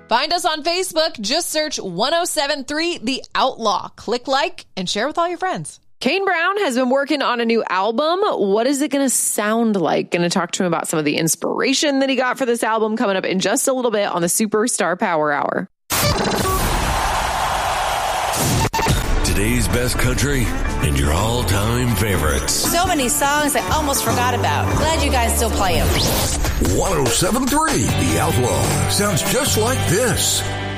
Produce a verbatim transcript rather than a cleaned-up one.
Find us on Facebook. Just search one oh seven point three The Outlaw. Click like and share with all your friends. Kane Brown has been working on a new album. What is it going to sound like? Going to talk to him about some of the inspiration that he got for this album coming up in just a little bit on the Superstar Power Hour. Today's best country and your all-time favorites. So many songs I almost forgot about. Glad you guys still play them. one oh seven point three The Outlaw sounds just like this.